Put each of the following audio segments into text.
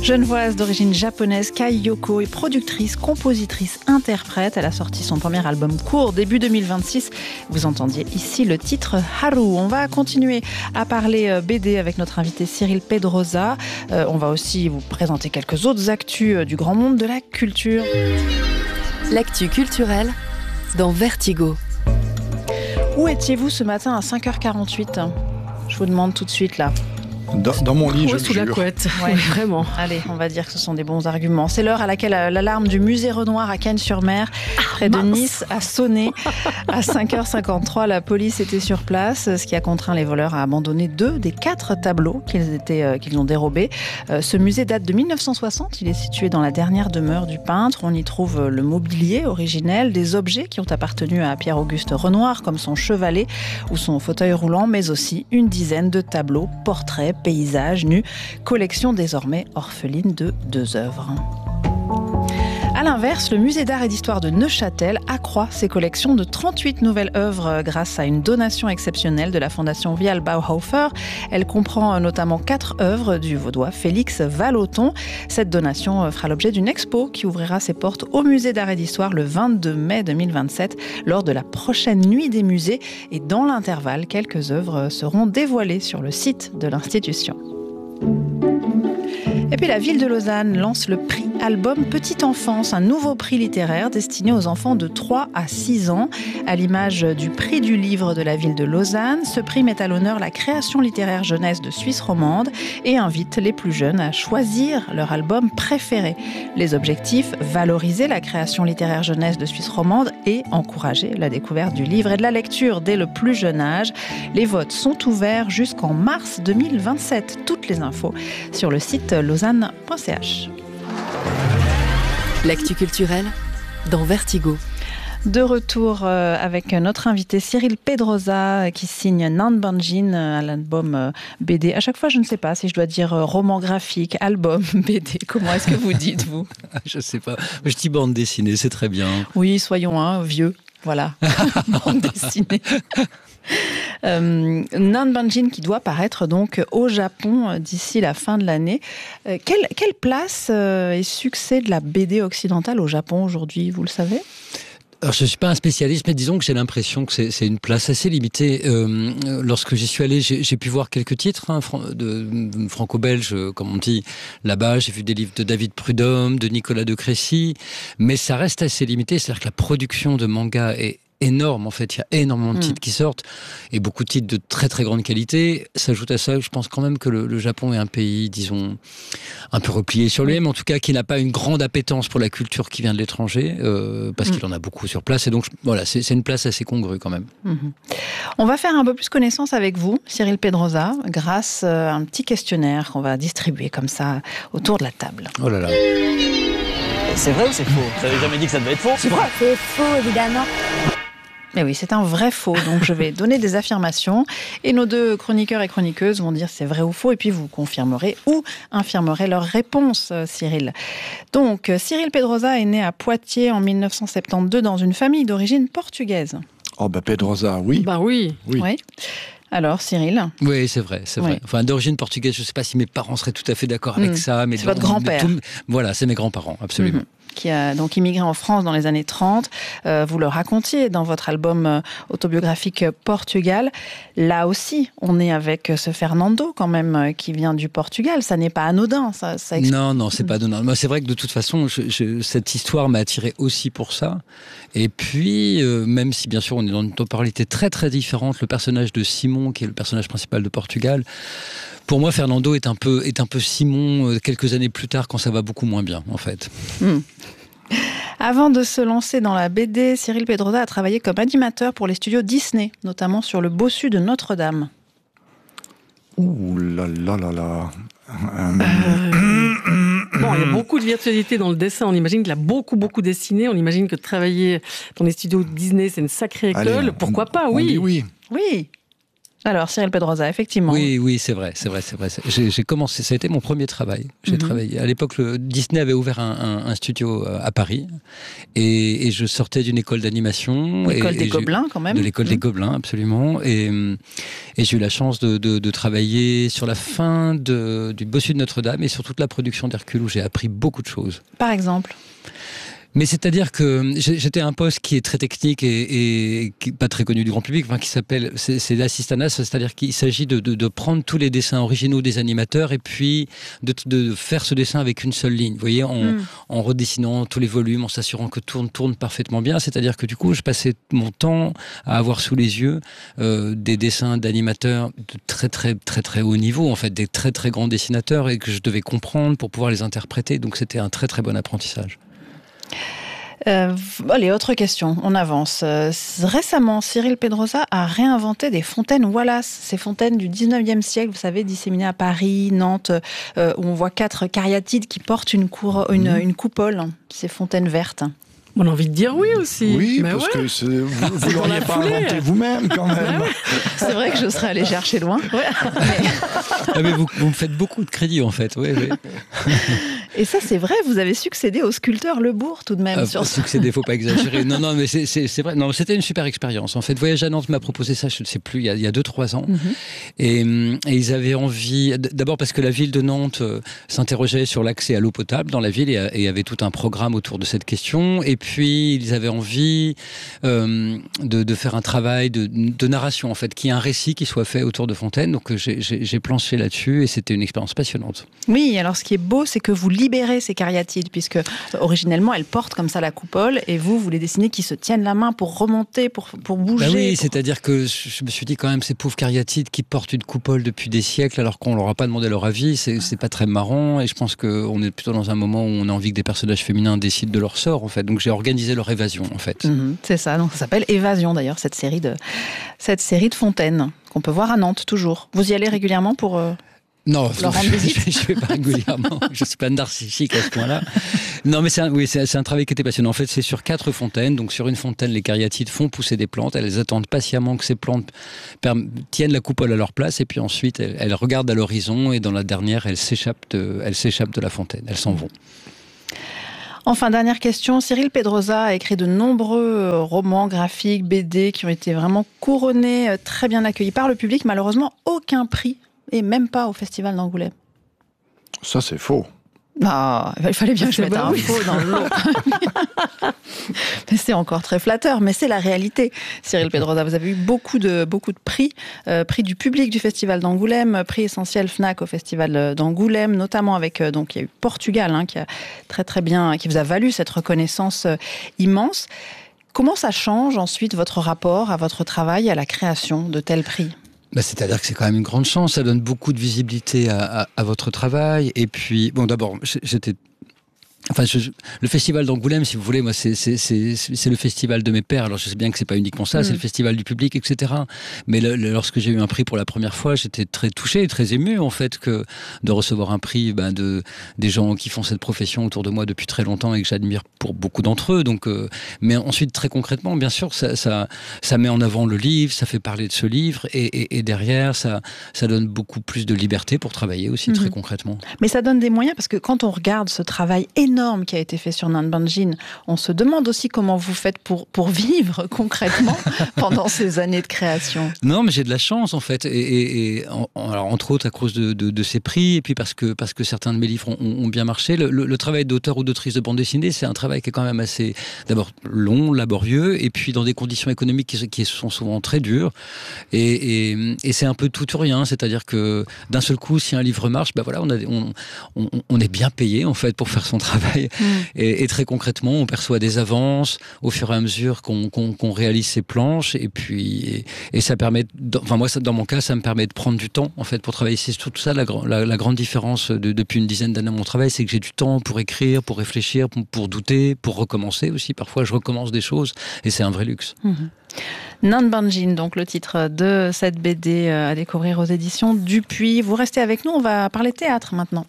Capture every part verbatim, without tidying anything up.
Genevoise d'origine japonaise, Kai Yoko est productrice, compositrice, interprète. Elle a sorti son premier album court début deux mille vingt-six. Vous entendiez ici le titre Haru. On va continuer à parler B D avec notre invité Cyril Pedrosa. Euh, on va aussi vous présenter quelques autres actus du grand monde de la culture. L'actu culturelle dans Vertigo. Où étiez-vous ce matin à cinq heures quarante-huit ? Je vous demande tout de suite là. Dans, dans mon lit, ouais, je sous le la jure. couette, Ouais. ouais, vraiment. Allez, on va dire que ce sont des bons arguments. C'est l'heure à laquelle l'alarme du musée Renoir à Cannes-sur-Mer, près de Nice, a sonné. À cinq heures cinquante-trois, la police était sur place, ce qui a contraint les voleurs à abandonner deux des quatre tableaux qu'ils, étaient, euh, qu'ils ont dérobés. Euh, ce musée date de mille neuf cent soixante. Il est situé dans la dernière demeure du peintre. On y trouve le mobilier originel, des objets qui ont appartenu à Pierre-Auguste Renoir, comme son chevalet ou son fauteuil roulant, mais aussi une dizaine de tableaux, portraits, paysages, nus. Collection désormais orpheline de deux œuvres. A l'inverse, le musée d'art et d'histoire de Neuchâtel accroît ses collections de trente-huit nouvelles œuvres grâce à une donation exceptionnelle de la fondation Vial Bauhofer. Elle comprend notamment quatre œuvres du vaudois Félix Vallotton. Cette donation fera l'objet d'une expo qui ouvrira ses portes au musée d'art et d'histoire le vingt-deux mai deux mille vingt-sept lors de la prochaine nuit des musées. Et dans l'intervalle, quelques œuvres seront dévoilées sur le site de l'institution. Et puis la ville de Lausanne lance le prix Album Petite Enfance, un nouveau prix littéraire destiné aux enfants de trois à six ans. À l'image du prix du livre de la ville de Lausanne, ce prix met à l'honneur la création littéraire jeunesse de Suisse romande et invite les plus jeunes à choisir leur album préféré. Les objectifs, valoriser la création littéraire jeunesse de Suisse romande et encourager la découverte du livre et de la lecture dès le plus jeune âge. Les votes sont ouverts jusqu'en mars deux mille vingt-sept. Toutes les infos sur le site lausanne point c h. L'actu culturelle dans Vertigo. De retour avec notre invité Cyril Pedrosa qui signe Nan Banjin à l'album B D. À chaque fois, je ne sais pas si je dois dire roman graphique, album, B D. Comment est-ce que vous dites, vous ? Je ne sais pas. Je dis bande dessinée, c'est très bien. Oui, soyons hein, vieux. Voilà, bande dessinée. Euh, Nan Banjin qui doit paraître donc au Japon d'ici la fin de l'année. Euh, quelle, quelle place euh, et succès de la B D occidentale au Japon aujourd'hui, vous le savez ? Alors, je ne suis pas un spécialiste, mais disons que j'ai l'impression que c'est, c'est une place assez limitée. Euh, lorsque j'y suis allé, j'ai, j'ai pu voir quelques titres hein, de, de franco-belge, comme on dit là-bas. J'ai vu des livres de David Prudhomme, de Nicolas de Crécy, mais ça reste assez limité. C'est-à-dire que la production de manga est énorme, en fait. Il y a énormément de titres mmh. qui sortent et beaucoup de titres de très très grande qualité. S'ajoute à ça, je pense quand même que le, le Japon est un pays, disons, un peu replié sur lui-même, en tout cas qui n'a pas une grande appétence pour la culture qui vient de l'étranger, euh, parce mmh. qu'il en a beaucoup sur place. Et donc, voilà, c'est, c'est une place assez congrue quand même. Mmh. On va faire un peu plus connaissance avec vous, Cyril Pedrosa, grâce à un petit questionnaire qu'on va distribuer comme ça autour de la table. Oh là là. C'est vrai ou c'est faux ? Vous n'avez jamais dit que ça devait être faux ? C'est vrai. C'est faux, évidemment. Mais oui, c'est un vrai faux. Donc, je vais donner des affirmations et nos deux chroniqueurs et chroniqueuses vont dire si c'est vrai ou faux et puis vous confirmerez ou infirmerez leur réponse, Cyril. Donc, Cyril Pedrosa est né à Poitiers en mille neuf cent soixante-douze dans une famille d'origine portugaise. Oh, bah Pedrosa, oui. Bah oui. Oui. Oui. Alors, Cyril ? Oui, c'est vrai, c'est vrai. Oui. Enfin, d'origine portugaise, je ne sais pas si mes parents seraient tout à fait d'accord avec mmh. ça. Mais c'est votre grand-père. Tout, voilà, c'est mes grands-parents, absolument. Mmh. Qui a donc immigré en France dans les années trente. Euh, vous le racontiez dans votre album euh, autobiographique Portugal. Là aussi, on est avec ce Fernando quand même, euh, qui vient du Portugal. Ça n'est pas anodin. Ça, ça explique... Non, non, c'est pas anodin. Moi, c'est vrai que de toute façon, je, je, cette histoire m'a attiré aussi pour ça. Et puis, euh, même si bien sûr on est dans une temporalité très très différente, le personnage de Simon, qui est le personnage principal de Portugal, pour moi, Fernando est un peu, est un peu Simon euh, quelques années plus tard, quand ça va beaucoup moins bien, en fait. Mmh. Avant de se lancer dans la B D, Cyril Pedrosa a travaillé comme animateur pour les studios Disney, notamment sur Le Bossu de Notre-Dame. Ouh là là là là. Euh... Bon, il y a beaucoup de virtuosité dans le dessin. On imagine qu'il a beaucoup, beaucoup dessiné. On imagine que travailler dans les studios Disney, c'est une sacrée école. Allez, Pourquoi on, pas, on oui. dit oui. Oui. Alors, Cyril Pedrosa, effectivement. Oui, oui, c'est vrai, c'est vrai, c'est vrai. J'ai, j'ai commencé, ça a été mon premier travail. J'ai mm-hmm. travaillé. À l'époque, le, Disney avait ouvert un, un, un studio à Paris, et, et je sortais d'une école d'animation. L'école et, des et Gobelins, quand même. De l'école mm-hmm. des Gobelins, absolument. Et, et j'ai eu la chance de, de, de travailler sur la fin de, du Bossu de Notre-Dame et sur toute la production d'Hercule, où j'ai appris beaucoup de choses. Par exemple? Mais c'est-à-dire que j'étais à un poste qui est très technique et, et qui n'est pas très connu du grand public, enfin, qui s'appelle, c'est, c'est l'assistanat, c'est-à-dire qu'il s'agit de, de, de prendre tous les dessins originaux des animateurs et puis de, de faire ce dessin avec une seule ligne, vous voyez, en, mm. en redessinant tous les volumes, en s'assurant que tout tourne, tourne parfaitement bien. C'est-à-dire que du coup, je passais mon temps à avoir sous les yeux euh, des dessins d'animateurs de très très très très haut niveau, en fait, des très très grands dessinateurs, et que je devais comprendre pour pouvoir les interpréter. Donc c'était un très très bon apprentissage. Euh, allez, autre question, on avance. Euh, récemment, Cyril Pedrosa a réinventé des fontaines Wallace, ces fontaines du dix-neuvième siècle, vous savez, disséminées à Paris, Nantes, euh, où on voit quatre cariatides qui portent une, cour- une, une coupole, ces fontaines vertes. On a envie de dire oui aussi. Oui, mais parce ouais. que c'est, vous ne l'auriez pas inventé vous-même quand même. C'est vrai que je serais allée chercher loin. Ouais. Mais... Ah, mais vous, vous me faites beaucoup de crédit en fait. Oui, oui. Et ça, c'est vrai, vous avez succédé au sculpteur Lebourg tout de même. Ah, sur succédé, faut pas exagérer. Non, non, mais c'est, c'est, c'est vrai. Non, c'était une super expérience. En fait, Voyage à Nantes m'a proposé ça, je ne sais plus, il y a, il y a deux, trois ans. Mm-hmm. Et, et ils avaient envie, d'abord parce que la ville de Nantes euh, s'interrogeait sur l'accès à l'eau potable dans la ville et, et avait tout un programme autour de cette question. Et puis, ils avaient envie euh, de, de faire un travail de, de narration, en fait, qu'il y ait un récit qui soit fait autour de fontaines. Donc, j'ai, j'ai, j'ai planché là-dessus et c'était une expérience passionnante. Oui, alors ce qui est beau, c'est que vous libérez ces cariatides, puisque originellement, elles portent comme ça la coupole, et vous, vous les dessinez qui se tiennent la main pour remonter, pour, pour bouger. Bah oui, pour... c'est-à-dire que je me suis dit quand même, ces pauvres cariatides qui portent une coupole depuis des siècles, alors qu'on leur a pas demandé leur avis, c'est, c'est pas très marrant, et je pense qu'on est plutôt dans un moment où on a envie que des personnages féminins décident de leur sort, en fait. Donc j'ai organisé leur évasion, en fait. Mmh, c'est ça, donc ça s'appelle Évasion, d'ailleurs, cette série de, cette série de fontaines, qu'on peut voir à Nantes, toujours. Vous y allez régulièrement pour... Euh... Non, leur rendre visite. je ne vais pas régulièrement. Je ne suis pas narcissique à ce point-là. Non, mais c'est un, oui, c'est, c'est un travail qui était passionnant. En fait, c'est sur quatre fontaines. Donc, sur une fontaine, les cariatides font pousser des plantes. Elles attendent patiemment que ces plantes perm- tiennent la coupole à leur place. Et puis ensuite, elles, elles regardent à l'horizon. Et dans la dernière, elles s'échappent de, elles s'échappent de la fontaine. Elles s'en vont. Enfin, dernière question. Cyril Pedrosa a écrit de nombreux romans graphiques, B D, qui ont été vraiment couronnés, très bien accueillis par le public. Malheureusement, aucun prix. Et même pas au Festival d'Angoulême. Ça, c'est faux. Ah, il fallait bien que je mette un oui. faux dans le lot. Mais c'est encore très flatteur, mais c'est la réalité. Cyril Pedrosa, vous avez eu beaucoup de, beaucoup de prix. Euh, prix du public du Festival d'Angoulême, prix essentiel Fnac au Festival d'Angoulême, notamment avec, euh, donc il y a eu Portugal, hein, qui a très très bien, qui vous a valu cette reconnaissance euh, immense. Comment ça change ensuite votre rapport à votre travail, à la création de tels prix ? Bah, c'est-à-dire que c'est quand même une grande chance, ça donne beaucoup de visibilité à, à, à votre travail. Et puis, bon, d'abord, j'étais... Enfin, je, le festival d'Angoulême, si vous voulez, moi, c'est, c'est, c'est, c'est le festival de mes pères. Alors, je sais bien que c'est pas uniquement ça, mmh. c'est le festival du public, et cetera. Mais le, le, lorsque j'ai eu un prix pour la première fois, j'étais très touché et très ému, en fait, que de recevoir un prix ben, de, des gens qui font cette profession autour de moi depuis très longtemps et que j'admire pour beaucoup d'entre eux. Donc, euh, mais ensuite, très concrètement, bien sûr, ça, ça, ça met en avant le livre, ça fait parler de ce livre et, et, et derrière, ça, ça donne beaucoup plus de liberté pour travailler aussi, mmh. très concrètement. Mais ça donne des moyens parce que quand on regarde ce travail énorme qui a été fait sur Nanbanjin, on se demande aussi comment vous faites pour, pour vivre concrètement pendant ces années de création. Non, mais j'ai de la chance en fait, et, et, et en, alors, entre autres à cause de, de, de ces prix, et puis parce que, parce que certains de mes livres ont, ont bien marché. Le, le, le travail d'auteur ou d'autrice de bande dessinée, c'est un travail qui est quand même assez, d'abord long, laborieux, et puis dans des conditions économiques qui, qui sont souvent très dures, et, et, et c'est un peu tout ou rien, c'est-à-dire que d'un seul coup, si un livre marche, ben voilà, on, a, on, on, on est bien payé en fait pour faire son travail. Mmh. Et, et très concrètement, on perçoit des avances au fur et à mesure qu'on, qu'on, qu'on réalise ces planches. Et puis, et, et ça permet, de, enfin moi, ça, dans mon cas, ça me permet de prendre du temps en fait pour travailler. C'est tout ça la, la, la grande différence de, depuis une dizaine d'années à mon travail, c'est que j'ai du temps pour écrire, pour réfléchir, pour, pour douter, pour recommencer aussi. Parfois, je recommence des choses et c'est un vrai luxe. Mmh. Nanbanjin, donc le titre de cette B D à découvrir aux éditions Dupuis. Vous restez avec nous, on va parler théâtre maintenant.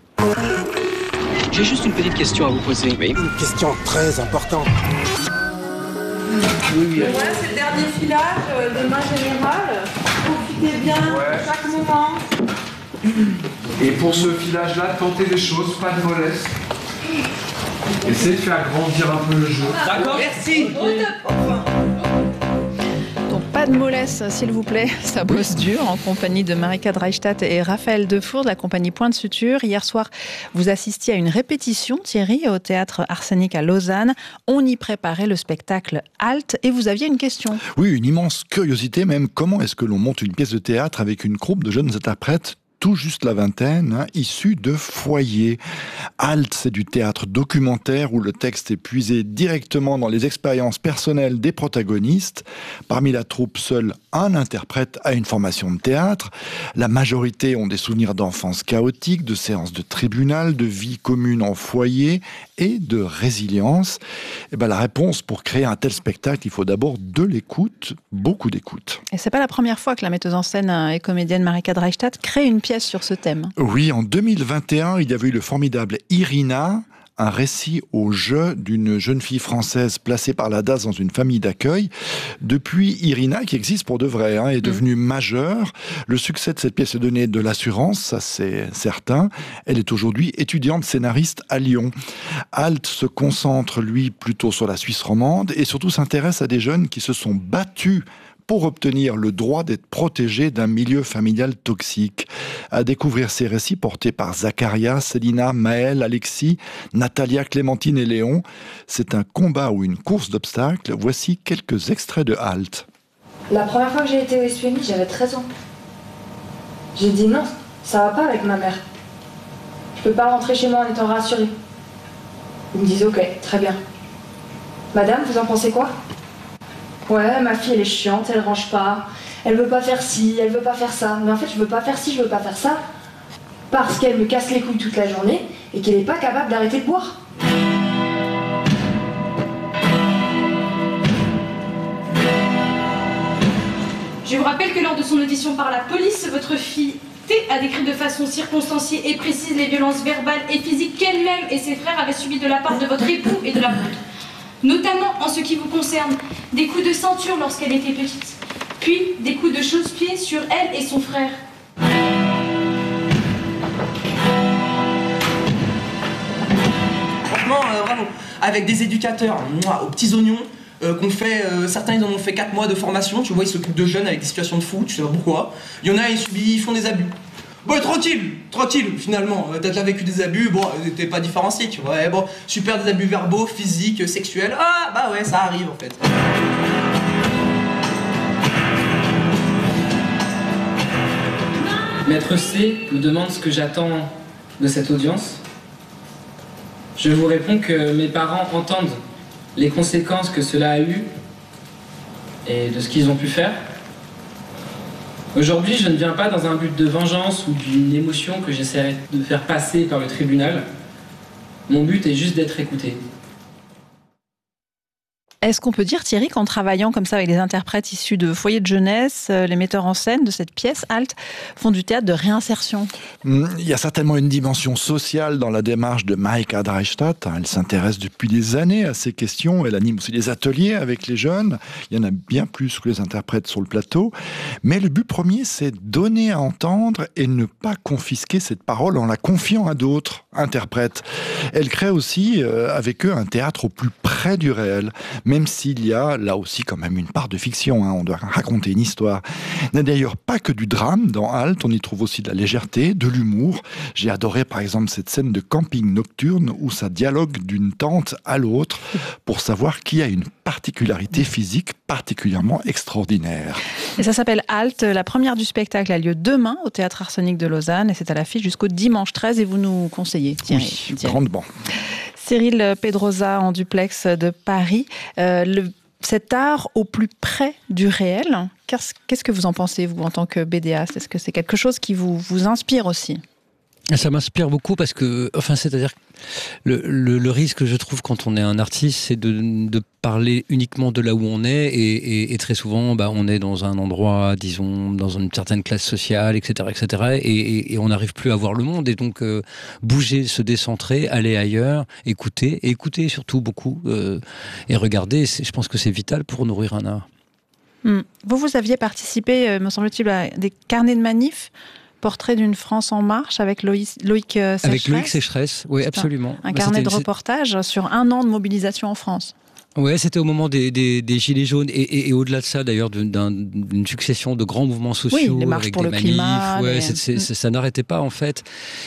J'ai juste une petite question à vous poser. Oui. Une question très importante. Oui, oui. Voilà, c'est le dernier filage de main générale. Profitez bien ouais. de chaque moment. Et pour ce filage-là, tentez des choses, pas de mollesse. Essayez de faire grandir un peu le jeu. D'accord, merci. Donc pas de mollesse, s'il vous plaît. Ça bosse dur en compagnie de Marika Dreistadt et Raphaël Defour de la compagnie Point de Suture. Hier soir, vous assistiez à une répétition, Thierry, au théâtre Arsenic à Lausanne. On y préparait le spectacle Halte et vous aviez une question. Oui, une immense curiosité même. Comment est-ce que l'on monte une pièce de théâtre avec une troupe de jeunes interprètes tout juste la vingtaine, hein, issus de foyers. Halte, c'est du théâtre documentaire où le texte est puisé directement dans les expériences personnelles des protagonistes. Parmi la troupe, seul un interprète a une formation de théâtre. La majorité ont des souvenirs d'enfance chaotique, de séances de tribunal, de vie commune en foyer et de résilience. Et ben, la réponse pour créer un tel spectacle, il faut d'abord de l'écoute, beaucoup d'écoute. Et c'est pas la première fois que la metteuse en scène et comédienne Marika Dreistadt crée une pièce sur ce thème. Oui, en deux mille vingt et un, il y avait eu le formidable Irina, un récit au jeu d'une jeune fille française placée par la D A S dans une famille d'accueil. Depuis, Irina, qui existe pour de vrai, hein, est devenue mmh. majeure. Le succès de cette pièce est donné de l'assurance, ça c'est certain. Elle est aujourd'hui étudiante scénariste à Lyon. Halte se concentre, lui, plutôt sur la Suisse romande et surtout s'intéresse à des jeunes qui se sont battus pour obtenir le droit d'être protégés d'un milieu familial toxique. À découvrir ces récits portés par Zacharia, Célina, Maël, Alexis, Natalia, Clémentine et Léon. C'est un combat ou une course d'obstacles. Voici quelques extraits de Halte. La première fois que j'ai été au S U M I, j'avais treize ans. J'ai dit non, ça va pas avec ma mère. Je peux pas rentrer chez moi en étant rassurée. Ils me disent ok, très bien. Madame, vous en pensez quoi ? Ouais, ma fille elle est chiante, elle range pas, elle veut pas faire ci, elle veut pas faire ça. Mais en fait, je veux pas faire ci, je veux pas faire ça, parce qu'elle me casse les couilles toute la journée et qu'elle est pas capable d'arrêter de boire. Je vous rappelle que lors de son audition par la police, votre fille T a décrit de façon circonstanciée et précise les violences verbales et physiques qu'elle-même et ses frères avaient subies de la part de votre époux et de la vôtre. Notamment en ce qui vous concerne, des coups de ceinture lorsqu'elle était petite, puis des coups de chausse-pied sur elle et son frère. Franchement, euh, bravo. Avec des éducateurs, moi, aux petits oignons, euh, qu'on fait, euh, certains ils en ont fait quatre mois de formation, tu vois, ils s'occupent de jeunes avec des situations de fou, tu sais pas pourquoi. Il y en a, ils, subissent, ils font des abus. Bon, tranquille, tranquille, finalement. T'as déjà vécu des abus, bon, t'es pas différencié, tu vois. Bon, super, des abus verbaux, physiques, sexuels. Ah, bah ouais, ça arrive, en fait. Maître C me demande ce que j'attends de cette audience. Je vous réponds que mes parents entendent les conséquences que cela a eu et de ce qu'ils ont pu faire. Aujourd'hui, je ne viens pas dans un but de vengeance ou d'une émotion que j'essaierai de faire passer par le tribunal. Mon but est juste d'être écouté. Est-ce qu'on peut dire, Thierry, qu'en travaillant comme ça avec des interprètes issus de foyers de jeunesse, les metteurs en scène de cette pièce, Halte, font du théâtre de réinsertion ? Il y a certainement une dimension sociale dans la démarche de Marika Dreistadt. Elle s'intéresse depuis des années à ces questions. Elle anime aussi des ateliers avec les jeunes. Il y en a bien plus que les interprètes sur le plateau. Mais le but premier, c'est donner à entendre et ne pas confisquer cette parole en la confiant à d'autres interprètes. Elle crée aussi euh, avec eux un théâtre au plus près du réel. Même s'il y a là aussi quand même une part de fiction, hein, on doit raconter une histoire. Il n'y a d'ailleurs pas que du drame dans Halte, on y trouve aussi de la légèreté, de l'humour. J'ai adoré par exemple cette scène de camping nocturne où ça dialogue d'une tente à l'autre pour savoir qui a une particularité physique particulièrement extraordinaire. Et ça s'appelle Halte. La première du spectacle a lieu demain au Théâtre Arsenic de Lausanne et c'est à l'affiche jusqu'au dimanche treize et vous nous conseillez, Thierry. Oui, grandement. Cyril Pedrosa en duplex de Paris. Euh, le, cet art au plus près du réel, qu'est-ce, qu'est-ce que vous en pensez, vous, en tant que bédéaste ? Est-ce que c'est quelque chose qui vous, vous inspire aussi ? Ça m'inspire beaucoup parce que, enfin, c'est-à-dire le, le, le risque, je trouve, quand on est un artiste, c'est de, de parler uniquement de là où on est et, et, et très souvent, bah, on est dans un endroit, disons, dans une certaine classe sociale, et cetera, et cetera, et, et, et on n'arrive plus à voir le monde et donc euh, bouger, se décentrer, aller ailleurs, écouter, et écouter surtout beaucoup euh, et regarder. Je pense que c'est vital pour nourrir un art. Mmh. Vous, vous aviez participé, euh, me semble-t-il, à des carnets de manifs, portrait d'une France en marche avec Loïc, Loïc euh, Sécheresse. Avec Loïc Sécheresse, oui, absolument. Un, un carnet de reportage sur un an de mobilisation en France. Ouais, c'était au moment des, des, des Gilets jaunes et, et, et au-delà de ça, d'ailleurs, d'un, d'une succession de grands mouvements sociaux. Oui, les marches avec pour des le manifs. climat. Ouais, les... c'est, c'est, c'est, ça n'arrêtait pas, en fait.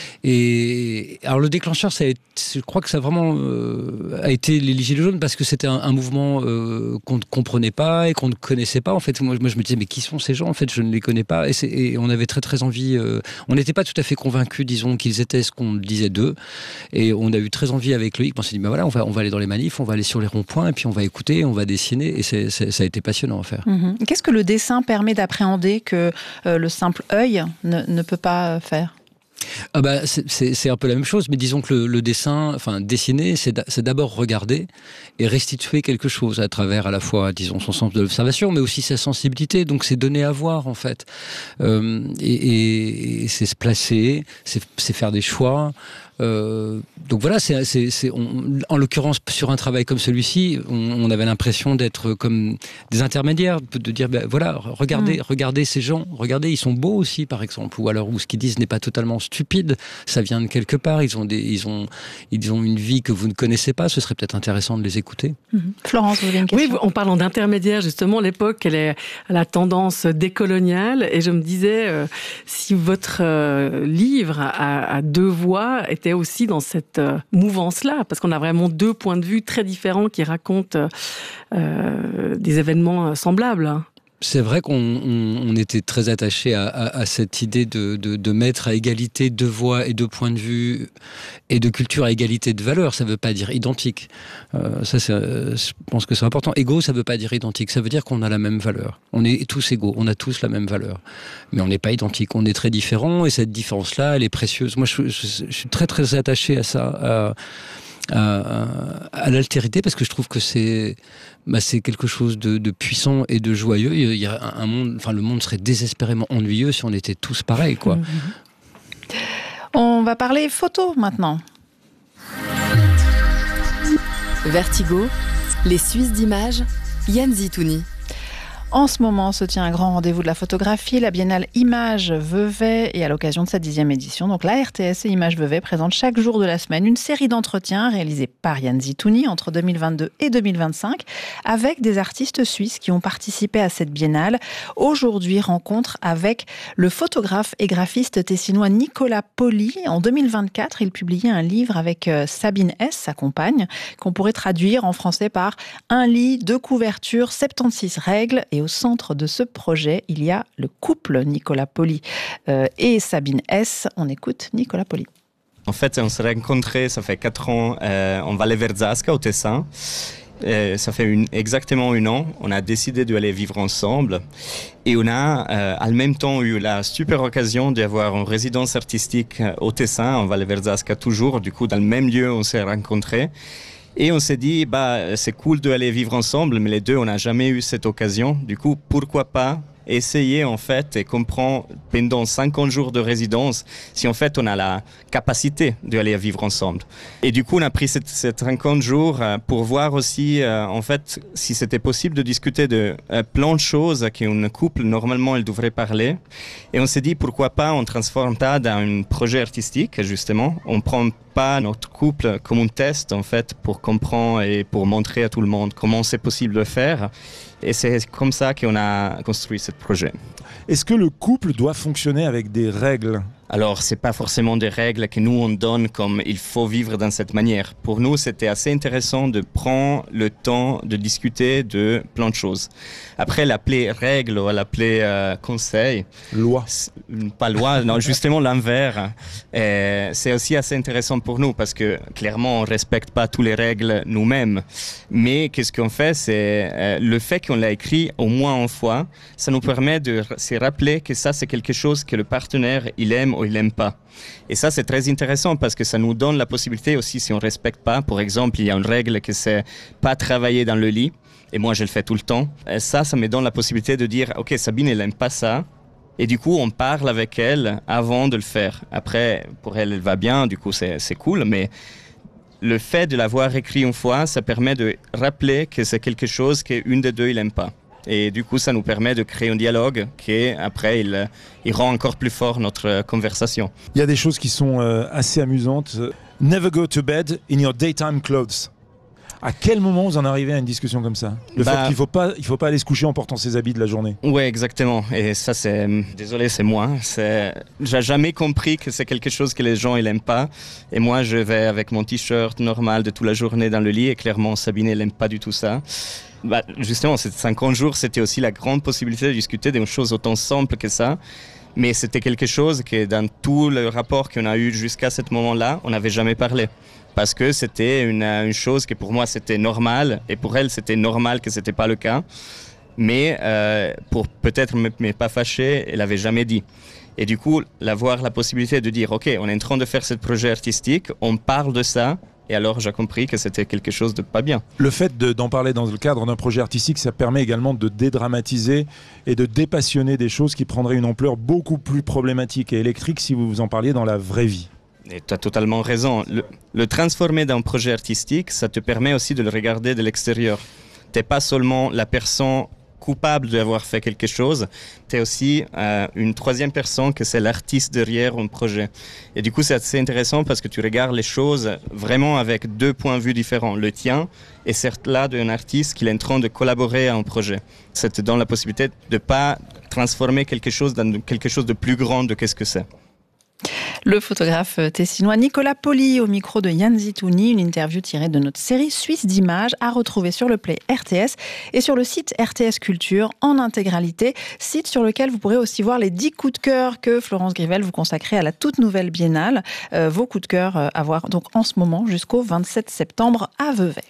Et alors, le déclencheur, ça a été, je crois que ça vraiment euh, a été les Gilets jaunes parce que c'était un, un mouvement euh, qu'on ne comprenait pas et qu'on ne connaissait pas. En fait, moi, moi, je me disais, mais qui sont ces gens? En fait, je ne les connais pas. Et, c'est, et on avait très, très envie. Euh, on n'était pas tout à fait convaincus, disons, qu'ils étaient ce qu'on disait d'eux. Et on a eu très envie avec Loïc. On s'est dit, ben voilà, on va, on va aller dans les manifs, on va aller sur les ronds-points et puis on va écouter. On on va dessiner et c'est, c'est, ça a été passionnant à faire. Mmh. Qu'est-ce que le dessin permet d'appréhender que euh, le simple œil ne, ne peut pas faire ? Ah bah, c'est, c'est, c'est un peu la même chose, mais disons que le, le dessin, enfin dessiner, c'est, d'a, c'est d'abord regarder et restituer quelque chose à travers à la fois, disons, son sens de l'observation, mais aussi sa sensibilité. Donc c'est donner à voir en fait, euh, et, et, et c'est se placer, c'est, c'est faire des choix. Euh, donc voilà, c'est, c'est, c'est, on, en l'occurrence sur un travail comme celui-ci, on, on avait l'impression d'être comme des intermédiaires, de dire ben voilà, regardez, mmh. regardez ces gens, regardez, ils sont beaux aussi par exemple, ou alors où ce qu'ils disent n'est pas totalement stupide, ça vient de quelque part, ils ont des, ils ont, ils ont une vie que vous ne connaissez pas, ce serait peut-être intéressant de les écouter. Mmh. Florence, vous avez une question ? Oui, en parlant d'intermédiaires, justement, l'époque, elle est à la tendance décoloniale, et je me disais, euh, si votre euh, livre à, à deux voix était aussi dans cette euh, mouvance-là, parce qu'on a vraiment deux points de vue très différents qui racontent euh, des événements semblables. C'est vrai qu'on on, on était très attaché à, à, à cette idée de, de, de mettre à égalité deux voix et deux points de vue et de culture à égalité de valeur. Ça ne veut pas dire identique. Euh, ça, c'est, je pense que c'est important. Égaux, ça ne veut pas dire identique. Ça veut dire qu'on a la même valeur. On est tous égaux. On a tous la même valeur. Mais on n'est pas identiques. On est très différents et cette différence-là, elle est précieuse. Moi, je, je, je suis très, très attaché à ça. À, À, à l'altérité parce que je trouve que c'est, bah c'est quelque chose de, de puissant et de joyeux. Il y a un monde, enfin le monde serait désespérément ennuyeux si on était tous pareils, quoi. On va parler photo maintenant. Vertigo, les Suisses d'images, Yann Zitouni. En ce moment se tient un grand rendez-vous de la photographie, la Biennale Images Vevey, et à l'occasion de sa dixième édition, donc la R T S et Images Vevey présentent chaque jour de la semaine une série d'entretiens réalisés par Yann Zitouni entre deux mille vingt-deux et deux mille vingt-cinq avec des artistes suisses qui ont participé à cette biennale. Aujourd'hui, rencontre avec le photographe et graphiste tessinois Nicolas Poli. En deux mille vingt-quatre, il publiait un livre avec Sabine S, sa compagne, qu'on pourrait traduire en français par « Un lit, deux couvertures, soixante-seize règles » et au centre de ce projet, il y a le couple Nicolas Poli euh, et Sabine S. On écoute Nicolas Poli. En fait, on s'est rencontrés, ça fait quatre ans, euh, en Valle Verzasca, au Tessin. Euh, ça fait une, exactement un an. On a décidé d'aller vivre ensemble. Et on a, euh, en même temps, eu la super occasion d'avoir une résidence artistique au Tessin, en Valle Verzasca toujours. Du coup, dans le même lieu, on s'est rencontrés. Et on s'est dit, bah, c'est cool d'aller vivre ensemble, mais les deux, on n'a jamais eu cette occasion. Du coup, pourquoi pas essayer, en fait, et comprendre pendant cinquante jours de résidence si, en fait, on a la capacité d'aller vivre ensemble. Et du coup, on a pris cette, cette cinquante jours pour voir aussi, euh, en fait, si c'était possible de discuter de euh, plein de choses qu'un couple, normalement, il devrait parler. Et on s'est dit, pourquoi pas on transforme ça dans un projet artistique, justement. On prend pas notre couple comme un test, en fait, pour comprendre et pour montrer à tout le monde comment c'est possible de faire. Et c'est comme ça qu'on a construit ce projet. Est-ce que le couple doit fonctionner avec des règles ? Alors, ce n'est pas forcément des règles que nous, on donne comme il faut vivre dans cette manière. Pour nous, c'était assez intéressant de prendre le temps de discuter de plein de choses. Après, l'appeler règle ou l'appeler euh, conseil. Loi. Pas loi, non, justement l'inverse. Et c'est aussi assez intéressant pour nous parce que clairement, on ne respecte pas toutes les règles nous-mêmes. Mais qu'est-ce qu'on fait, c'est euh, le fait qu'on l'a écrit au moins une fois, ça nous permet de se rappeler que ça, c'est quelque chose que le partenaire, il aime ou il n'aime pas. Et ça, c'est très intéressant parce que ça nous donne la possibilité aussi, si on ne respecte pas, par exemple, il y a une règle que c'est pas travailler dans le lit, et moi, je le fais tout le temps. Et ça, ça me donne la possibilité de dire, OK, Sabine, elle n'aime pas ça, et du coup, on parle avec elle avant de le faire. Après, pour elle, elle va bien, du coup, c'est, c'est cool, mais le fait de l'avoir écrit une fois, ça permet de rappeler que c'est quelque chose qu'une des deux, il n'aime pas. Et du coup, ça nous permet de créer un dialogue qui, après, il, il rend encore plus fort notre conversation. Il y a des choses qui sont euh, assez amusantes. Never go to bed in your daytime clothes. À quel moment vous en arrivez à une discussion comme ça ? Le bah, fait qu'il ne faut pas, il faut pas aller se coucher en portant ses habits de la journée. Oui, exactement. Et ça, c'est... Désolé, c'est moi. C'est... J'ai jamais compris que c'est quelque chose que les gens ils n'aiment pas. Et moi, je vais avec mon t-shirt normal de toute la journée dans le lit. Et clairement, Sabine, elle n'aime pas du tout ça. Bah, justement, ces cinquante jours, c'était aussi la grande possibilité de discuter d'une chose autant simple que ça. Mais c'était quelque chose que dans tout le rapport qu'on a eu jusqu'à ce moment-là, on n'avait jamais parlé. Parce que c'était une, une chose que pour moi c'était normal et pour elle c'était normal que c'était pas le cas. Mais euh, pour peut-être ne m'être pas fâché, elle avait jamais dit. Et du coup, avoir la possibilité de dire ok, on est en train de faire ce projet artistique, on parle de ça. Et alors j'ai compris que c'était quelque chose de pas bien. Le fait de, d'en parler dans le cadre d'un projet artistique, ça permet également de dédramatiser et de dépassionner des choses qui prendraient une ampleur beaucoup plus problématique et électrique si vous vous en parliez dans la vraie vie. Et tu as totalement raison. Le, le transformer dans un projet artistique, ça te permet aussi de le regarder de l'extérieur. Tu n'es pas seulement la personne coupable d'avoir fait quelque chose, tu es aussi euh, une troisième personne que c'est l'artiste derrière un projet. Et du coup, c'est assez intéressant parce que tu regardes les choses vraiment avec deux points de vue différents. Le tien et certes là d'un artiste qui est en train de collaborer à un projet. Ça te donne la possibilité de ne pas transformer quelque chose dans quelque chose de plus grand de qu'est-ce que c'est. Le photographe tessinois Nicolas Poli au micro de Yann Zitouni, une interview tirée de notre série Suisse d'images à retrouver sur le Play R T S et sur le site R T S Culture en intégralité, site sur lequel vous pourrez aussi voir les dix coups de cœur que Florence Grivel vous consacrait à la toute nouvelle biennale. Euh, vos coups de cœur à voir donc en ce moment jusqu'au vingt-sept septembre à Vevey.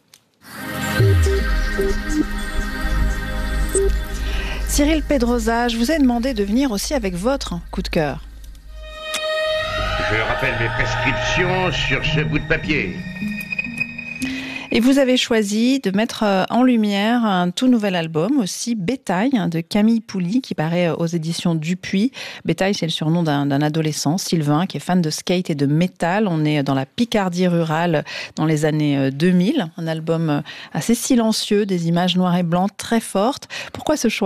Cyril Pedrosa, je vous ai demandé de venir aussi avec votre coup de cœur. Je rappelle mes prescriptions sur ce bout de papier. Et vous avez choisi de mettre en lumière un tout nouvel album, aussi Bétail, de Camille Pouli, qui paraît aux éditions Dupuis. Bétail, c'est le surnom d'un, d'un adolescent, Sylvain, qui est fan de skate et de métal. On est dans la Picardie rurale dans les années deux mille. Un album assez silencieux, des images noires et blancs très fortes. Pourquoi ce choix ?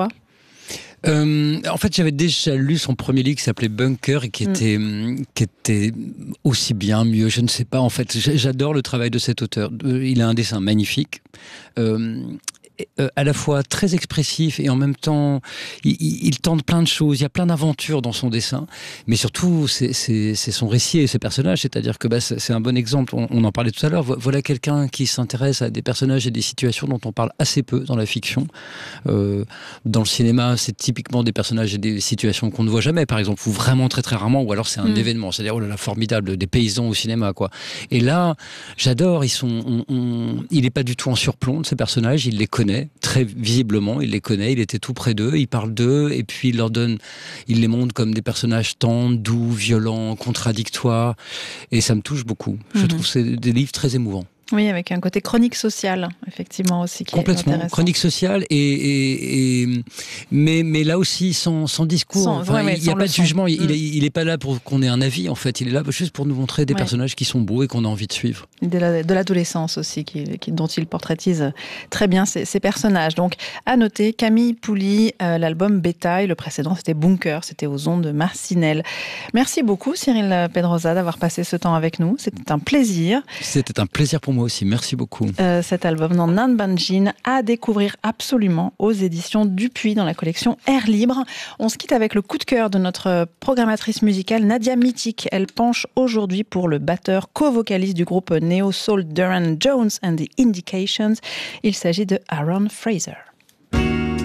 Euh, en fait, j'avais déjà lu son premier livre qui s'appelait Bunker et qui, mmh. était, qui était aussi bien, mieux, je ne sais pas. En fait, j'adore le travail de cet auteur. Il a un dessin magnifique. Euh, Euh, à la fois très expressif et en même temps il, il, il tente plein de choses, il y a plein d'aventures dans son dessin, mais surtout c'est, c'est, c'est son récit et ses personnages, c'est-à-dire que bah, c'est, c'est un bon exemple, on, on en parlait tout à l'heure, voilà quelqu'un qui s'intéresse à des personnages et des situations dont on parle assez peu dans la fiction. Euh, dans le cinéma, c'est typiquement des personnages et des situations qu'on ne voit jamais, par exemple, ou vraiment très très rarement, ou alors c'est un mmh. événement, c'est-à-dire oh là là, formidable, des paysans au cinéma, quoi. Et là, j'adore, ils sont, on, on, il n'est pas du tout en surplomb de ces personnages, il les connaît très visiblement, il les connaît, il était tout près d'eux, il parle d'eux et puis il leur donne, il les montre comme des personnages tendres, doux, violents, contradictoires, et ça me touche beaucoup. Je mmh. trouve que c'est des livres très émouvants. Oui, avec un côté chronique sociale, effectivement, aussi, qui complètement, est intéressant. Chronique sociale, et, et, et, mais, mais là aussi, sans, sans discours. Sans, enfin, ouais, il n'y a pas de jugement, mmh. il n'est pas là pour qu'on ait un avis, en fait. Il est là juste pour nous montrer des ouais. personnages qui sont beaux et qu'on a envie de suivre. De, la, de l'adolescence aussi, qui, qui, dont il portraitise très bien ces, ces personnages. Donc, à noter, Camille Pouli, euh, l'album Bétail, le précédent, c'était Bunker, c'était aux ondes de Marcinelle. Merci beaucoup, Cyril Pedrosa, d'avoir passé ce temps avec nous. C'était un plaisir. C'était un plaisir pour moi aussi, merci beaucoup. Euh, cet album dans Nan Banjin à découvrir absolument aux éditions Dupuis dans la collection Air Libre. On se quitte avec le coup de cœur de notre programmatrice musicale Nadia Mitic. Elle penche aujourd'hui pour le batteur co-vocaliste du groupe Neo Soul Duran Jones and the Indications. Il s'agit de Aaron Fraser.